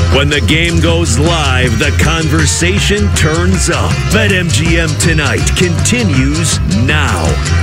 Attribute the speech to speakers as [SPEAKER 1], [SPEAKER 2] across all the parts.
[SPEAKER 1] When the game goes live, the conversation turns up. BetMGM Tonight continues now.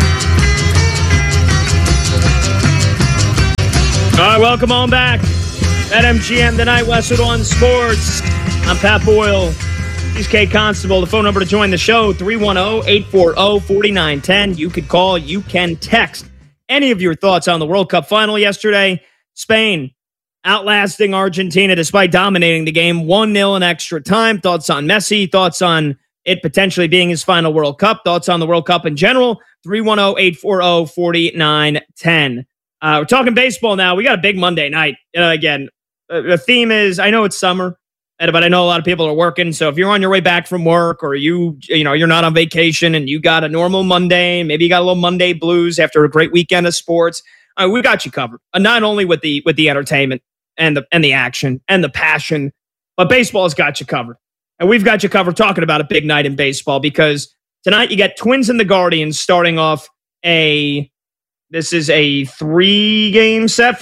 [SPEAKER 2] All right, welcome on back. BetMGM Tonight, Westwood One Sports. I'm Pat Boyle. He's Kate Constable. The phone number to join the show, 310-840-4910. You could call, you can text any of your thoughts on the World Cup final yesterday. Spain outlasting Argentina despite dominating the game 1-0 in extra time. Thoughts on Messi, thoughts on it potentially being his final World Cup, thoughts on the World Cup in general, 310-840-4910. We're talking baseball now. We got a big Monday night. Again, the theme is, I know it's summer, but I know a lot of people are working. So if you're on your way back from work or you're not on vacation and you got a normal Monday, maybe you got a little Monday blues after a great weekend of sports, we got you covered. Not only with the entertainment and the action and the passion, but baseball's got you covered. And we've got you covered talking about a big night in baseball because tonight you get Twins and the Guardians starting off this is a 4-game set.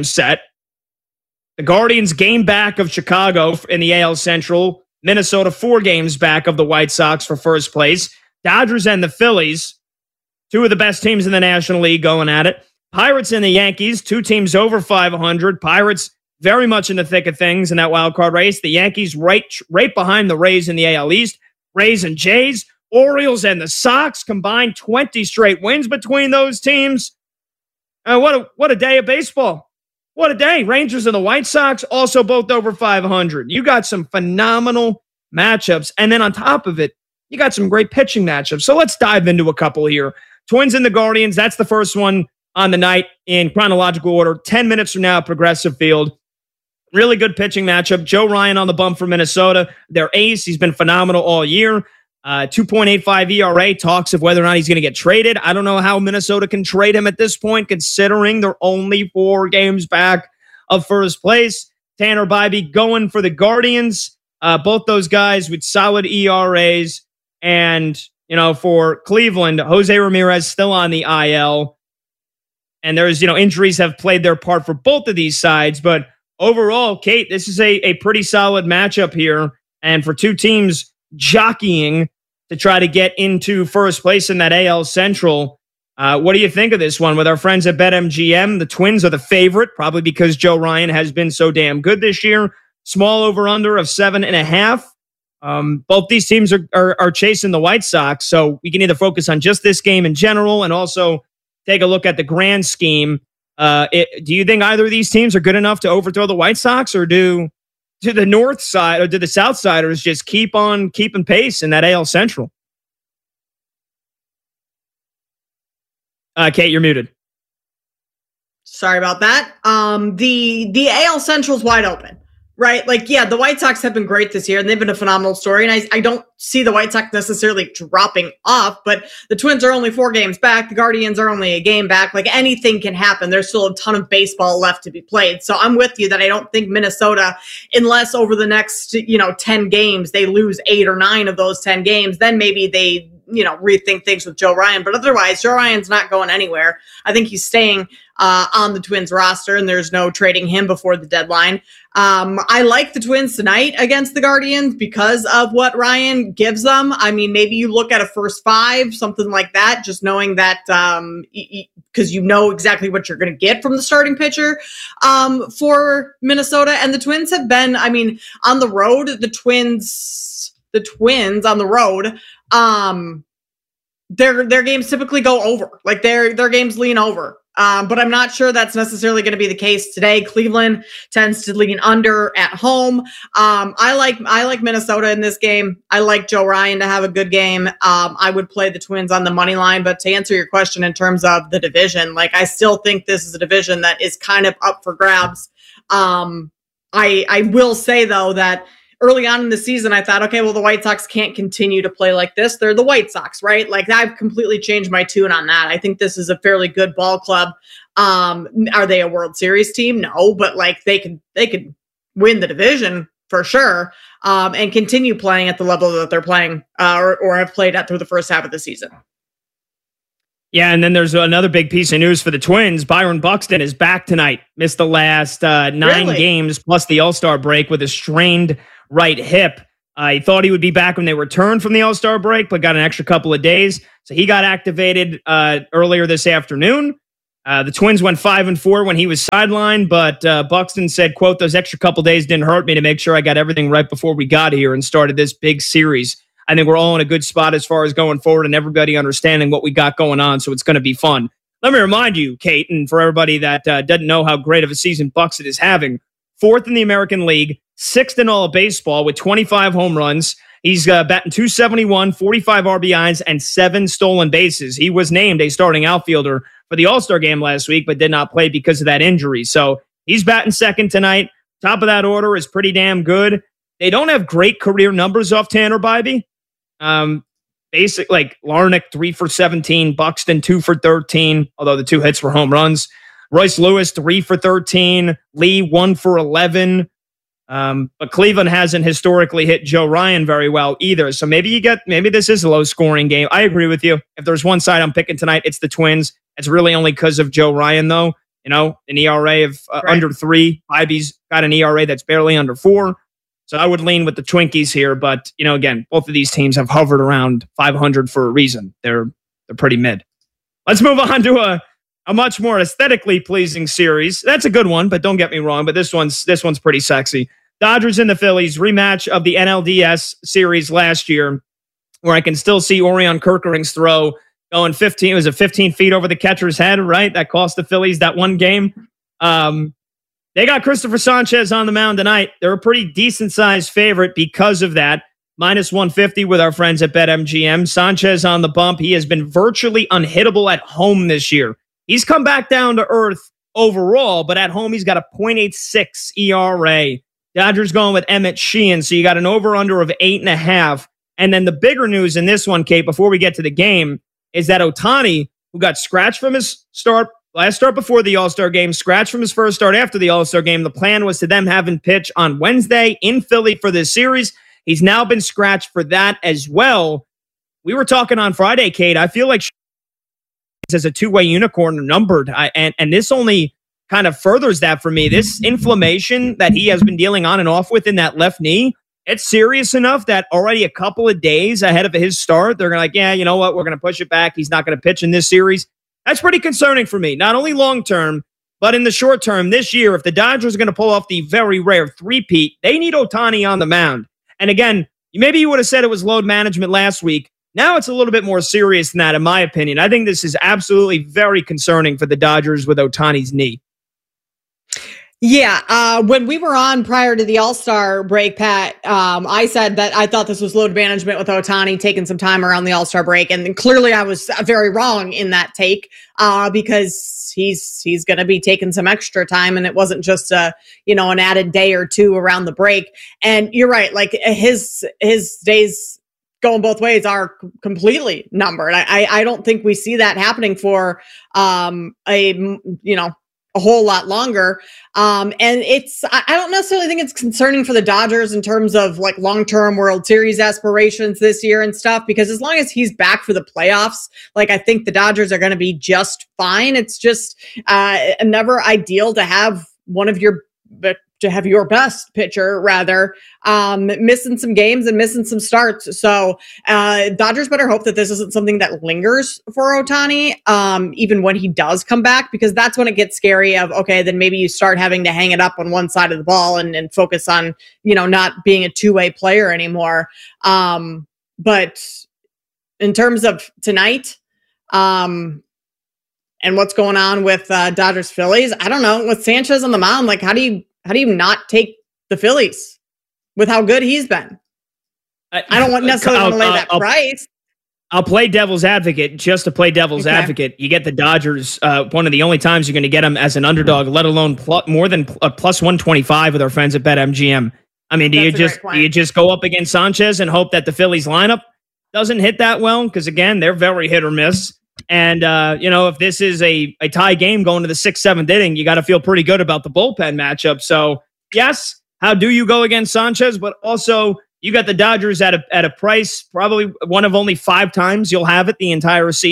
[SPEAKER 2] The Guardians game back of Chicago in the AL Central. Minnesota 4 games back of the White Sox for first place. Dodgers and the Phillies, 2 of the best teams in the National League going at it. Pirates and the Yankees, 2 teams over 500. Pirates very much in the thick of things in that wild card race. The Yankees right behind the Rays in the AL East. Rays and Jays. Orioles and the Sox combined 20 straight wins between those teams. What a day of baseball. What a day. Rangers and the White Sox also both over 500. You got some phenomenal matchups. And then on top of it, you got some great pitching matchups. So let's dive into a couple here. Twins and the Guardians, that's the first one on the night in chronological order. 10 minutes from now at Progressive Field. Really good pitching matchup. Joe Ryan on the bump for Minnesota. Their ace. He's been phenomenal all year. 2.85 ERA. Talks of whether or not he's going to get traded. I don't know how Minnesota can trade him at this point, considering they're only 4 games back of first place. Tanner Bybee going for the Guardians. Both those guys with solid ERAs. And, for Cleveland, Jose Ramirez still on the IL. And there's, injuries have played their part for both of these sides. But overall, Kate, this is a pretty solid matchup here. And for 2 teams jockeying to try to get into first place in that AL Central. What do you think of this one with our friends at BetMGM? The Twins are the favorite, probably because Joe Ryan has been so damn good this year. Small over-under of 7.5. Both these teams are chasing the White Sox, so we can either focus on just this game in general and also take a look at the grand scheme. Do you think either of these teams are good enough to overthrow the White Sox, or do the north side or do the south siders just keep on keeping pace in that AL Central? Kate, you're muted.
[SPEAKER 3] Sorry about that. The AL Central's wide open, right? The White Sox have been great this year, and they've been a phenomenal story. And I don't see the White Sox necessarily dropping off, but the Twins are only 4 games back. The Guardians are only a game back. Anything can happen. There's still a ton of baseball left to be played. So I'm with you that I don't think Minnesota, unless over the next, 10 games, they lose 8 or 9 of those 10 games, then maybe they, rethink things with Joe Ryan. But otherwise, Joe Ryan's not going anywhere. I think he's staying on the Twins roster, and there's no trading him before the deadline. I like the Twins tonight against the Guardians because of what Ryan gives them. I mean, maybe you look at a first 5, something like that, just knowing that because you know exactly what you're going to get from the starting pitcher for Minnesota. And the Twins have been, on the road, the Twins on the road, their games typically go over. Their games lean over. But I'm not sure that's necessarily going to be the case today. Cleveland tends to lean under at home. I like Minnesota in this game. I like Joe Ryan to have a good game. I would play the Twins on the money line. But to answer your question in terms of the division, I still think this is a division that is kind of up for grabs. I will say, though, that early on in the season, I thought, okay, well, the White Sox can't continue to play like this. They're the White Sox, right? I've completely changed my tune on that. I think this is a fairly good ball club. Are they a World Series team? No, but they could win the division for sure, and continue playing at the level that they're playing or have played at through the first half of the season.
[SPEAKER 2] Yeah, and then there's another big piece of news for the Twins. Byron Buxton is back tonight. Missed the last 9 games plus the All-Star break with a strained right hip. He thought he would be back when they returned from the All-Star break, but got an extra couple of days. So he got activated earlier this afternoon. The Twins went 5-4 when he was sidelined, but Buxton said, quote, "Those extra couple days didn't hurt me to make sure I got everything right before we got here and started this big series. I think we're all in a good spot as far as going forward and everybody understanding what we got going on, so it's going to be fun." Let me remind you, Kate, and for everybody that doesn't know how great of a season Buxton is having, 4th in the American League, 6th in all of baseball with 25 home runs. He's batting .271, 45 RBIs, and 7 stolen bases. He was named a starting outfielder for the All-Star game last week, but did not play because of that injury. So he's batting second tonight. Top of that order is pretty damn good. They don't have great career numbers off Tanner Bybee. Basic like Larnach 3 for 17, Buxton 2 for 13, although the 2 hits were home runs. Royce Lewis 3 for 13, Lee 1 for 11. But Cleveland hasn't historically hit Joe Ryan very well either. So maybe this is a low scoring game. I agree with you. If there's one side I'm picking tonight, it's the Twins. It's really only because of Joe Ryan though. You know, an ERA of under 3. Bybee's got an ERA that's barely under 4. So I would lean with the Twinkies here, but you know, again, both of these teams have hovered around 500 for a reason. They're pretty mid. Let's move on to a much more aesthetically pleasing series. That's a good one, but don't get me wrong. But this one's pretty sexy. Dodgers and the Phillies rematch of the NLDS series last year, where I can still see Orion Kerkering's throw going 15. It was 15 feet over the catcher's head, right? That cost the Phillies that one game. They got Christopher Sanchez on the mound tonight. They're a pretty decent-sized favorite because of that. -150 with our friends at BetMGM. Sanchez on the bump. He has been virtually unhittable at home this year. He's come back down to earth overall, but at home he's got a .86 ERA. Dodgers going with Emmett Sheehan, so you got an over-under of 8.5. And then the bigger news in this one, Kate, before we get to the game, is that Ohtani, who got scratched from his last start before the All-Star game, scratched from his first start after the All-Star game. The plan was to them have him pitch on Wednesday in Philly for this series. He's now been scratched for that as well. We were talking on Friday, Kate. I feel like as a two-way unicorn numbered, and this only kind of furthers that for me. This inflammation that he has been dealing on and off with in that left knee, it's serious enough that already a couple of days ahead of his start, they're like, yeah, you know what? We're going to push it back. He's not going to pitch in this series. That's pretty concerning for me, not only long-term, but in the short term this year. If the Dodgers are going to pull off the very rare three-peat, they need Ohtani on the mound. And again, maybe you would have said it was load management last week. Now it's a little bit more serious than that, in my opinion. I think this is absolutely very concerning for the Dodgers with Ohtani's knee.
[SPEAKER 3] Yeah, when we were on prior to the All-Star break, Pat, I said that I thought this was load management with Ohtani taking some time around the All-Star break, and clearly I was very wrong in that take because he's going to be taking some extra time, and it wasn't just an added day or two around the break. And you're right, like his days going both ways are completely numbered. I don't think we see that happening for a whole lot longer. And I don't necessarily think it's concerning for the Dodgers in terms of like long-term World Series aspirations this year and stuff, because as long as he's back for the playoffs, like I think the Dodgers are going to be just fine. It's just never ideal to have your best pitcher rather missing some games and missing some starts. So Dodgers better hope that this isn't something that lingers for Ohtani even when he does come back, because that's when it gets scary of, okay, then maybe you start having to hang it up on one side of the ball and focus on, not being a two-way player anymore. But in terms of tonight and what's going on with Dodgers Phillies, I don't know, with Sanchez on the mound, like how do you not take the Phillies with how good he's been? I don't necessarily want to lay that price.
[SPEAKER 2] I'll play devil's advocate just to play devil's advocate. You get the Dodgers, one of the only times you're going to get them as an underdog, let alone more than plus 125 with our friends at BetMGM. I mean, do you just go up against Sanchez and hope that the Phillies lineup doesn't hit that well? Because again, they're very hit or miss. And, if this is a tie game going to the 6th, 7th inning, you got to feel pretty good about the bullpen matchup. So, yes, how do you go against Sanchez? But also, you got the Dodgers at a price, probably one of only 5 times you'll have it the entire season.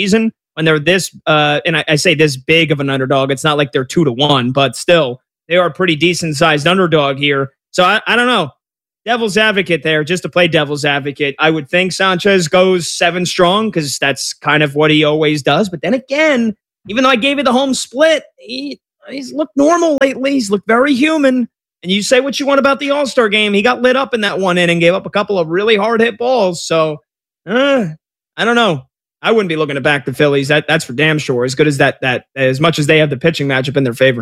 [SPEAKER 2] when they're this, and I say this big of an underdog. It's not like they're 2-1, but still, they are a pretty decent sized underdog here. So I don't know. Devil's advocate there, just to play devil's advocate. I would think Sanchez goes 7 strong because that's kind of what he always does. But then again, even though I gave you the home split, he's looked normal lately. He's looked very human. And you say what you want about the All-Star game. He got lit up in that one inning, gave up a couple of really hard hit balls. So I don't know. I wouldn't be looking to back the Phillies. That's for damn sure. As good as that as much as they have the pitching matchup in their favor.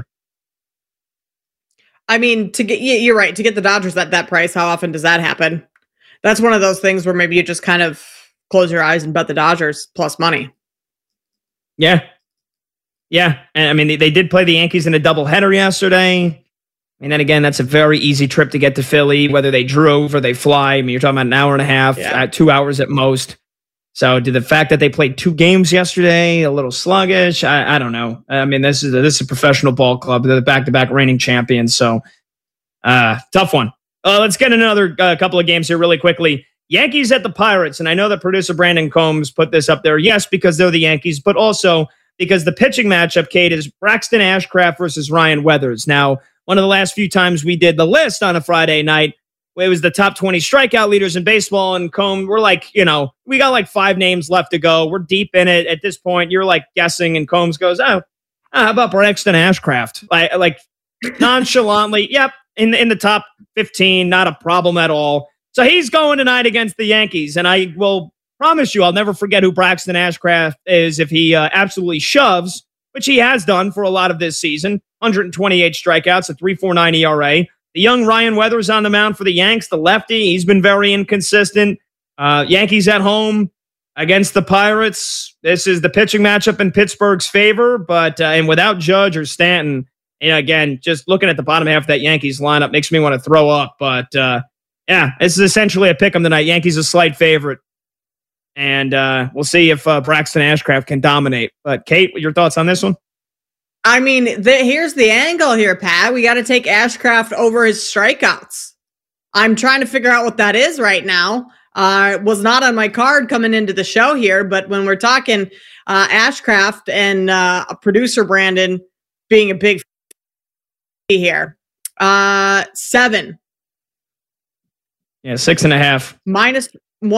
[SPEAKER 3] I mean, you're right. To get the Dodgers at that price, how often does that happen? That's one of those things where maybe you just kind of close your eyes and bet the Dodgers plus money.
[SPEAKER 2] Yeah. Yeah. And I mean, they did play the Yankees in a doubleheader yesterday. And then again, that's a very easy trip to get to Philly, whether they drove or they fly. I mean, you're talking about an hour and a half, 2 hours at most. So did the fact that they played 2 games yesterday a little sluggish? I don't know. I mean, this is a professional ball club. They're the back-to-back reigning champions. So tough one. Let's get another couple of games here really quickly. Yankees at the Pirates. And I know that producer Brandon Combs put this up there. Yes, because they're the Yankees, but also because the pitching matchup, Kate, is Braxton Ashcraft versus Ryan Weathers. Now, one of the last few times we did the list on a Friday night, it was the top 20 strikeout leaders in baseball, and we're like, we got like 5 names left to go. We're deep in it at this point. You're like guessing, and Combs goes, how about Braxton Ashcraft? Like nonchalantly, yep, in the top 15, not a problem at all. So he's going tonight against the Yankees, and I will promise you I'll never forget who Braxton Ashcraft is if he absolutely shoves, which he has done for a lot of this season. 128 strikeouts, a 3.49 ERA. The young Ryan Weathers on the mound for the Yanks, the lefty. He's been very inconsistent. Yankees at home against the Pirates. This is the pitching matchup in Pittsburgh's favor, but and without Judge or Stanton, again, just looking at the bottom half of that Yankees lineup makes me want to throw up. But yeah, this is essentially a pick 'em tonight. Yankees a slight favorite, and we'll see if Braxton Ashcraft can dominate. But Kate, your thoughts on this one?
[SPEAKER 3] I mean, here's the angle here, Pat. We got to take Ashcraft over his strikeouts. I'm trying to figure out what that is right now. It was not on my card coming into the show here, but when we're talking Ashcraft and producer Brandon being a big here, 7.
[SPEAKER 2] Yeah, 6.5.
[SPEAKER 3] Minus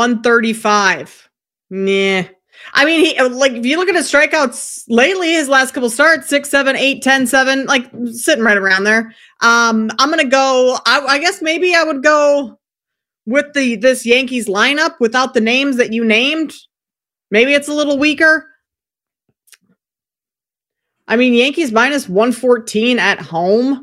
[SPEAKER 3] 135. Nah. I mean, if you look at his strikeouts lately, his last couple starts, 6, 7, 8, 10, 7, like sitting right around there. I'm going to go, I guess maybe I would go with this Yankees lineup without the names that you named. Maybe it's a little weaker. I mean, Yankees minus 114 at home.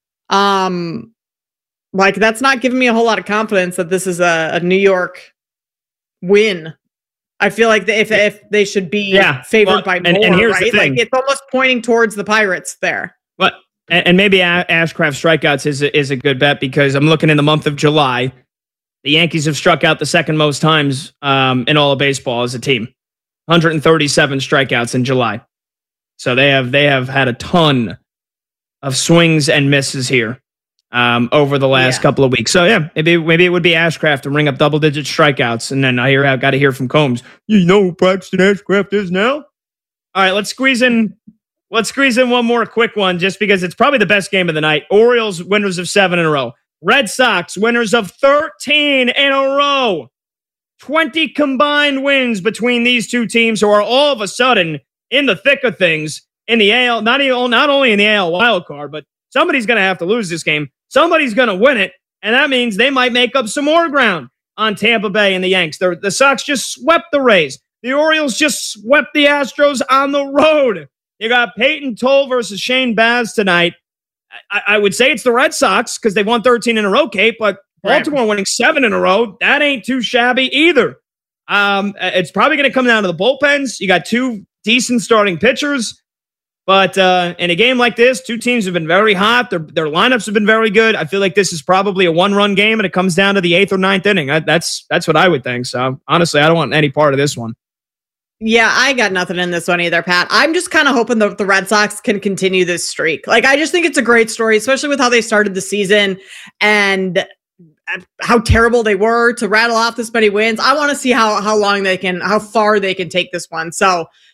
[SPEAKER 3] Like that's not giving me a whole lot of confidence that this is a New York win. I feel like if they should be favored by more, and here's right? Like it's almost pointing towards the Pirates there.
[SPEAKER 2] But and maybe Ashcraft strikeouts is a good bet because I'm looking in the month of July. The Yankees have struck out the second most times in all of baseball as a team, 137 strikeouts in July. So they have had a ton of swings and misses here over the last couple of weeks. So yeah, maybe it would be Ashcraft to ring up double-digit strikeouts, and then I got to hear from Combs. You know who Braxton Ashcraft is now? All right, let's squeeze in one more quick one, just because it's probably the best game of the night. Orioles winners of 7 in a row. Red Sox winners of 13 in a row. 20 combined wins between these two teams, who are all of a sudden in the thick of things in the AL. Not only in the AL wild card, but somebody's going to have to lose this game. Somebody's going to win it, and that means they might make up some more ground on Tampa Bay and the Yanks. The Sox just swept the Rays. The Orioles just swept the Astros on the road. You got Peyton Toll versus Shane Baz tonight. I would say it's the Red Sox because they won 13 in a row, Kate, but Baltimore winning 7 in a row, that ain't too shabby either. It's probably going to come down to the bullpens. You got 2 decent starting pitchers. But in a game like this, 2 teams have been very hot. Their lineups have been very good. I feel like this is probably a 1-run game, and it comes down to the 8th or 9th inning. That's what I would think. So honestly, I don't want any part of this one.
[SPEAKER 3] Yeah, I got nothing in this one either, Pat. I'm just kind of hoping that the Red Sox can continue this streak. Like, I just think it's a great story, especially with how they started the season and how terrible they were to rattle off this many wins. I want to see how far they can take this one. So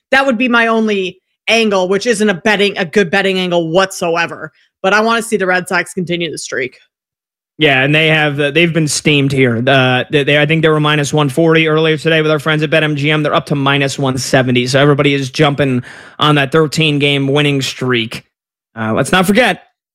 [SPEAKER 3] that would be my only angle, which isn't a good betting angle whatsoever. But I want to see the Red Sox continue the streak.
[SPEAKER 2] Yeah, and they've been steamed here. I think they were minus 140 earlier today with our friends at BetMGM. They're up to minus 170. So everybody is jumping on that 13-game winning streak. Let's not forget,